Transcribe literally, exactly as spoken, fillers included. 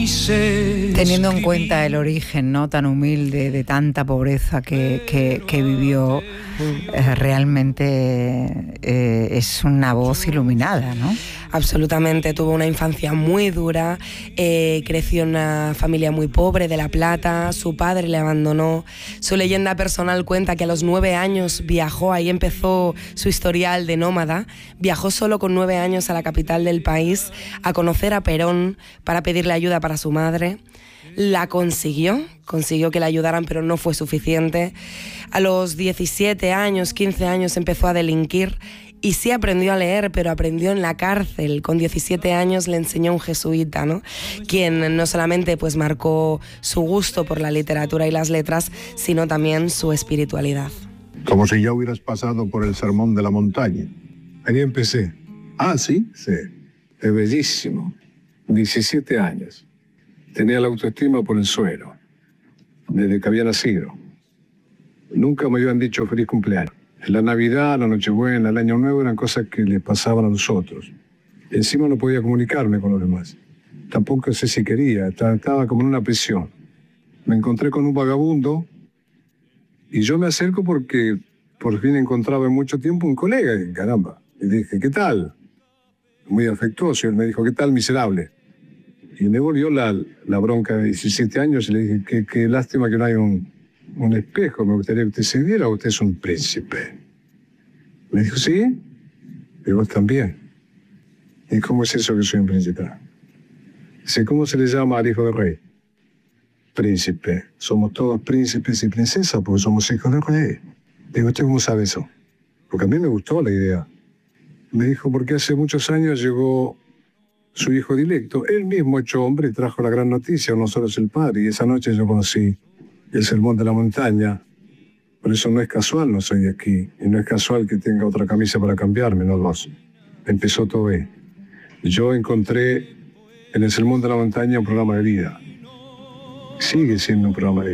Teniendo en cuenta el origen, ¿no?, tan humilde, de tanta pobreza que, que, que vivió, eh, realmente eh, es una voz iluminada, ¿no? Absolutamente, tuvo una infancia muy dura, eh, creció en una familia muy pobre de La Plata, su padre le abandonó. Su leyenda personal cuenta que a los nueve años viajó, ahí empezó su historial de nómada, viajó solo con nueve años a la capital del país a conocer a Perón para pedirle ayuda para su madre. La consiguió, consiguió que la ayudaran, pero no fue suficiente. A los diecisiete años, quince años empezó a delinquir y sí aprendió a leer, pero aprendió en la cárcel. Con diecisiete años le enseñó un jesuita, ¿no?, quien no solamente pues marcó su gusto por la literatura y las letras, sino también su espiritualidad. Como si ya hubieras pasado por el Sermón de la Montaña. Ahí empecé. Ah, ¿sí? Sí. Es bellísimo. diecisiete años. Tenía la autoestima por el suelo. Desde que había nacido. Nunca me habían dicho feliz cumpleaños. La Navidad, la Nochebuena, el Año Nuevo eran cosas que les pasaban a los otros. Encima no podía comunicarme con los demás. Tampoco sé si quería, estaba como en una prisión. Me encontré con un vagabundo y yo me acerco porque por fin encontraba en mucho tiempo un colega, caramba. Y dije, ¿qué tal? Muy afectuoso. Y él me dijo, ¿qué tal, miserable? Y me volvió la, la bronca de diecisiete años y le dije, qué, qué lástima que no hay un, un espejo. Me gustaría que usted se viera, usted es un príncipe. Me dijo, ¿sí? Y vos también. ¿Y cómo es eso que soy un príncipe? Dice, ¿cómo se le llama al hijo del rey? Príncipe. Somos todos príncipes y princesas porque somos hijos del rey. Digo, ¿usted cómo sabe eso? Porque a mí me gustó la idea. Me dijo, porque hace muchos años llegó su hijo directo, él mismo hecho hombre, y trajo la gran noticia, no solo es el padre, y esa noche yo conocí el Sermón de la Montaña. Por eso no es casual, no soy de aquí, y no es casual que tenga otra camisa para cambiarme, no dos. Empezó todo ahí. Yo encontré en el Sermón de la Montaña un programa de vida. Sigue siendo un programa de vida.